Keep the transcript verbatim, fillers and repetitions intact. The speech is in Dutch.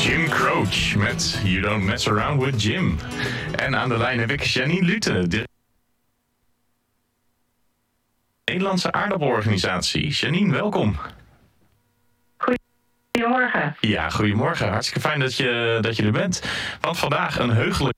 Jim Croce met You Don't Mess Around with Jim. En aan de lijn heb ik Janine Lute, de Nederlandse aardappelorganisatie. Janine, welkom. Goedemorgen. Ja, goedemorgen. Hartstikke fijn dat je, dat je er bent. Want vandaag een heugelijk